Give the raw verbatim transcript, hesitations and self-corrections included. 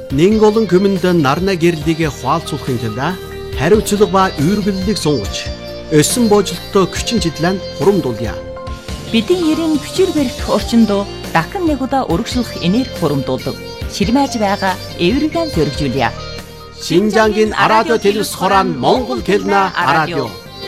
Нэн олон хүмүүнд нарна гэрлийг хуалцуулахын тулд хариуцлага ба үүргэллийг сунгаж, өсөн боожлолттой хүчин чиглэн хурамдуулъя. Бидний ерийн хүчээр барих орчинд дахин нэг удаа урагшлах энерги хурамдуулдаг. Ширмэж байгаа эвэргэн зөргижүүлье. Шинжангийн радио телевиз хорон Монгол хэлнэ радио.